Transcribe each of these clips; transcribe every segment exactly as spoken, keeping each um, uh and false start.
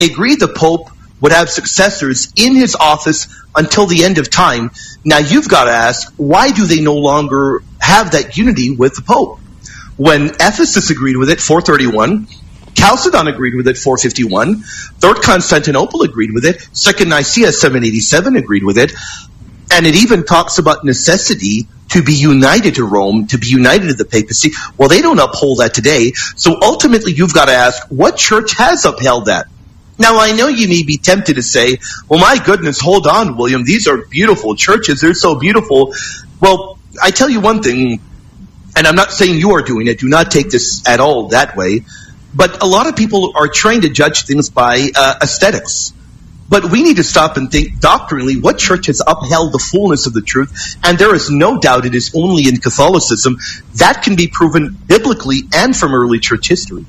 agree the Pope would have successors in his office until the end of time. Now you've got to ask, why do they no longer have that unity with the Pope? When Ephesus agreed with it, four thirty-one, Chalcedon agreed with it, four fifty-one, Third Constantinople agreed with it, Second Nicaea, seven eighty-seven agreed with it, and it even talks about necessity to be united to Rome, to be united to the papacy. Well, they don't uphold that today. So ultimately you've got to ask, what church has upheld that? Now, I know you may be tempted to say, well, my goodness, hold on, William. These are beautiful churches. They're so beautiful. Well, I tell you one thing, and I'm not saying you are doing it. Do not take this at all that way. But a lot of people are trying to judge things by uh, aesthetics. But we need to stop and think doctrinally what church has upheld the fullness of the truth. And there is no doubt it is only in Catholicism. That can be proven biblically and from early church history.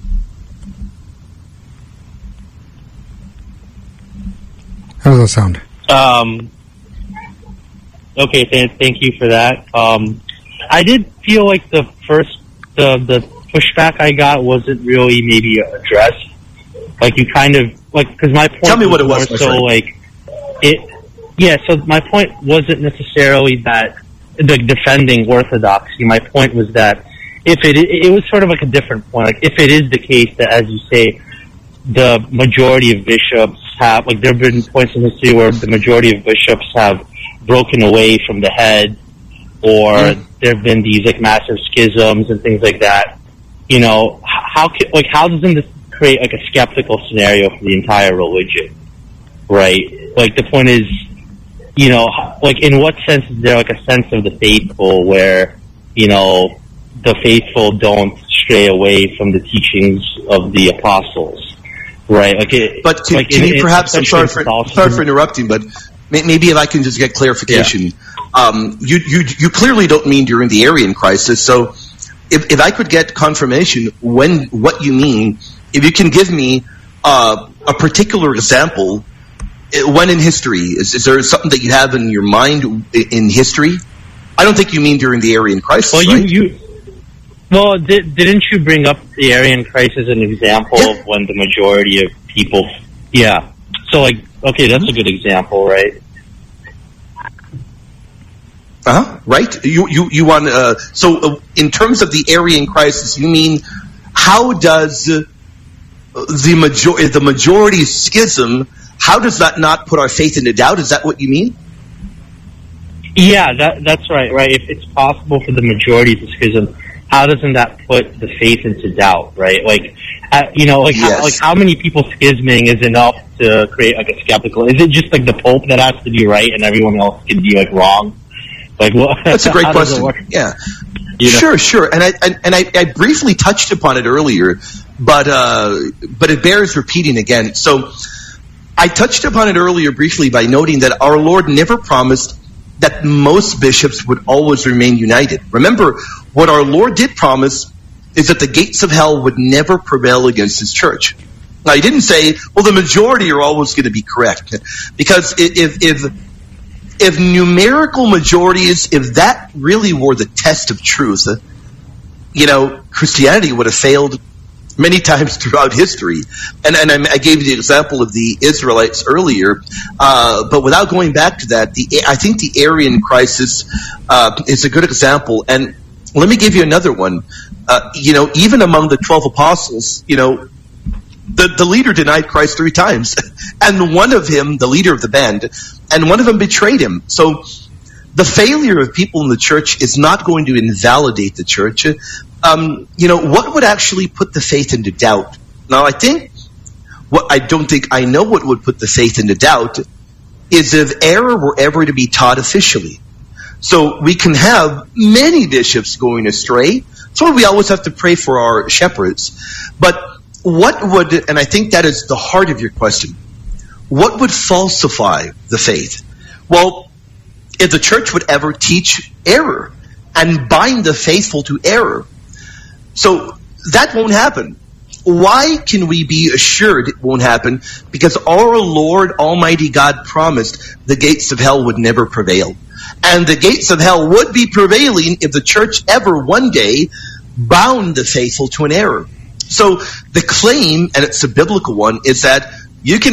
How does that sound? Um, okay, th- thank you for that. Um, I did feel like the first, the, the pushback I got wasn't really maybe addressed. Like you kind of, like, because my point Tell me was what it was, more so friend. like, it, yeah, so my point wasn't necessarily that, the defending orthodoxy. My point was that if it, it was sort of like a different point. Like if it is the case that, as you say, the majority of bishops have, like there have been points in history where the majority of bishops have broken away from the head, or mm. there have been these like massive schisms and things like that. You know, how can, like how doesn't this create like a skeptical scenario for the entire religion, right? Like the point is, you know, like in what sense is there like a sense of the faithful where, you know, the faithful don't stray away from the teachings of the apostles? Right, like it, but can, like can it, you perhaps? I'm sorry for, sorry for interrupting, but may, maybe if I can just get clarification. Yeah. Um, you, you you clearly don't mean during the Arian crisis. So, if if I could get confirmation when what you mean, if you can give me uh, a particular example, when in history is is there something that you have in your mind in history? I don't think you mean during the Arian crisis. Well, you right? you. Well, did, didn't you bring up the Arian crisis as an example yeah. of when the majority of people... Yeah. So, like, okay, that's a good example, right? Uh-huh, right? You you, you want... Uh, so, uh, in terms of the Arian crisis, you mean, how does uh, the, major- the majority schism, how does that not put our faith into doubt? Is that what you mean? Yeah, that that's right, right? If it's possible for the majority to schism, how doesn't that put the faith into doubt, right? Like, uh, you know, like, yes. how, like how many people schisming is enough to create like a skeptical? Is it just like the Pope that has to be right and everyone else can be like wrong? Like, what? That's a great question. Yeah, you know? Sure, sure. And I and, and I, I briefly touched upon it earlier, but uh, but it bears repeating again. So I touched upon it earlier briefly by noting that our Lord never promised that most bishops would always remain united. Remember, what our Lord did promise is that the gates of hell would never prevail against his church. Now, he didn't say, well, the majority are always going to be correct. Because if, if, if numerical majorities, if that really were the test of truth, you know, Christianity would have failed many times throughout history. And, and I, I gave you the example of the Israelites earlier, uh, but without going back to that, the, I think the Arian crisis uh, is a good example. And let me give you another one. Uh, you know, even among the twelve apostles, you know, the, the leader denied Christ three times. And one of him, the leader of the band, and one of them betrayed him. So the failure of people in the church is not going to invalidate the church. Um, you know, what would actually put the faith into doubt? Now, I think, what I don't think I know what would put the faith into doubt is if error were ever to be taught officially. So we can have many bishops going astray. So we always have to pray for our shepherds. But what would, and I think that is the heart of your question, what would falsify the faith? Well, if the church would ever teach error and bind the faithful to error. So that won't happen. Why can we be assured it won't happen? Because our Lord Almighty God promised the gates of hell would never prevail. And the gates of hell would be prevailing if the church ever one day bound the faithful to an error. So the claim, and it's a biblical one, is that You can